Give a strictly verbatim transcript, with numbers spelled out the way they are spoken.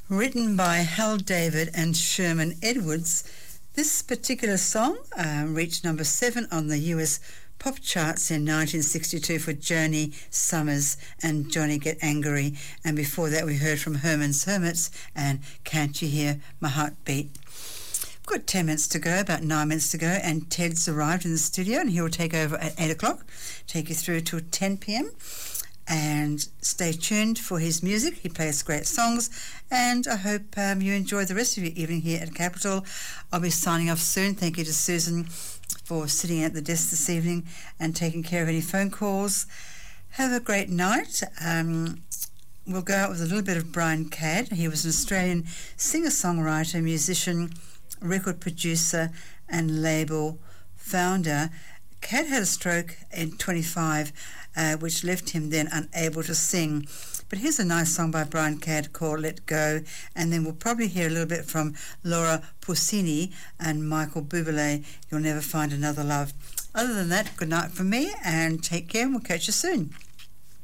Written by Hal David and Sherman Edwards, this particular song uh, reached number seven on the U S pop charts in nineteen sixty-two for Joni Summers and Johnny Get Angry, and before that we heard from Herman's Hermits and Can't You Hear My Heart Beat. We've got ten minutes to go, about nine minutes to go, and Ted's arrived in the studio and he will take over at eight o'clock, take you through till ten p.m. And stay tuned for his music. He plays great songs, and I hope um, you enjoy the rest of your evening here at Capital. I'll be signing off soon. Thank you to Susan for sitting at the desk this evening and taking care of any phone calls. Have a great night. Um, we'll go out with a little bit of Brian Cadd. He was an Australian singer-songwriter, musician, record producer and label founder. Cadd had a stroke in twenty-five, uh, which left him then unable to sing. But here's a nice song by Brian Cadd called Let Go, and then we'll probably hear a little bit from Laura Pausini and Michael Bublé, You'll Never Find Another Love. Other than that, good night from me, and take care, and we'll catch you soon.